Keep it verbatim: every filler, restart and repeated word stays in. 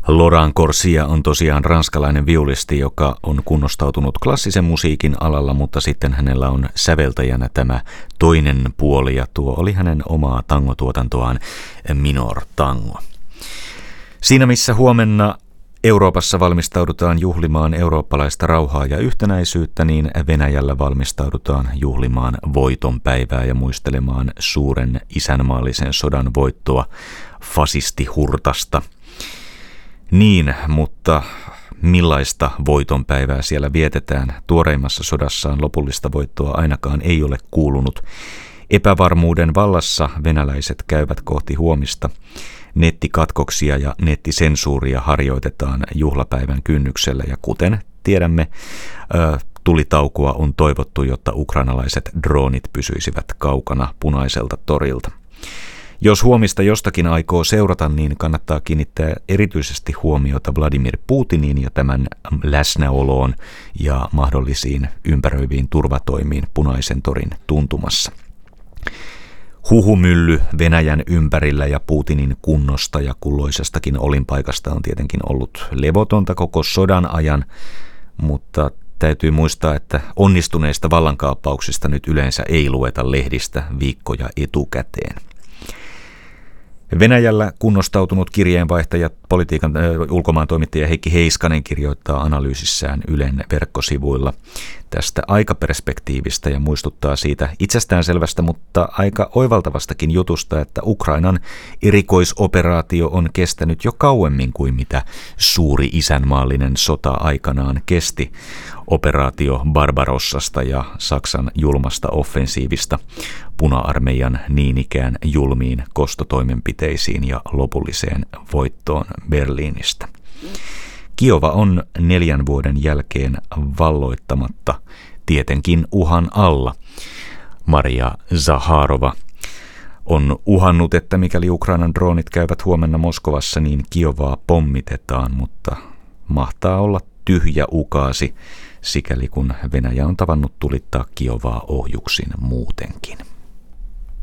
Laurent Corsia on tosiaan ranskalainen viulisti, joka on kunnostautunut klassisen musiikin alalla, mutta sitten hänellä on säveltäjänä tämä toinen puoli, ja tuo oli hänen omaa tangotuotantoaan, Minor Tango. Siinä missä huomenna Euroopassa valmistaudutaan juhlimaan eurooppalaista rauhaa ja yhtenäisyyttä, niin Venäjällä valmistaudutaan juhlimaan voitonpäivää ja muistelemaan suuren isänmaallisen sodan voittoa fasistihurtasta. Niin, mutta millaista voitonpäivää siellä vietetään? Tuoreimmassa sodassaan lopullista voittoa ainakaan ei ole kuulunut. Epävarmuuden vallassa venäläiset käyvät kohti huomista. Nettikatkoksia ja nettisensuuria harjoitetaan juhlapäivän kynnyksellä, ja kuten tiedämme, tulitaukoa on toivottu, jotta ukrainalaiset droonit pysyisivät kaukana Punaiselta torilta. Jos huomista jostakin aikoo seurata, niin kannattaa kiinnittää erityisesti huomiota Vladimir Putiniin ja tämän läsnäoloon ja mahdollisiin ympäröiviin turvatoimiin Punaisen torin tuntumassa. Huhumylly Venäjän ympärillä ja Putinin kunnosta ja kulloisestakin olinpaikasta on tietenkin ollut levotonta koko sodan ajan, mutta täytyy muistaa, että onnistuneista vallankaappauksista nyt yleensä ei lueta lehdistä viikkoja etukäteen. Venäjällä kunnostautunut kirjeenvaihtaja, politiikan äh, ulkomaan toimittaja Heikki Heiskanen kirjoittaa analyysissään Ylen verkkosivuilla tästä aikaperspektiivistä ja muistuttaa siitä itsestäänselvästä, mutta aika oivaltavastakin jutusta, että Ukrainan erikoisoperaatio on kestänyt jo kauemmin kuin mitä suuri isänmaallinen sota aikanaan kesti. Operaatio Barbarossasta ja Saksan julmasta offensiivista Puna-armeijan niin ikään julmiin kostotoimenpiteisiin ja lopulliseen voittoon Berliinistä. Kiova on neljän vuoden jälkeen valloittamatta, tietenkin uhan alla. Maria Zaharova on uhannut, että mikäli Ukrainan droonit käyvät huomenna Moskovassa, niin Kiovaa pommitetaan, mutta mahtaa olla tyhjä ukaasi, sikäli kun Venäjä on tavannut tulittaa Kiovaa ohjuksin muutenkin.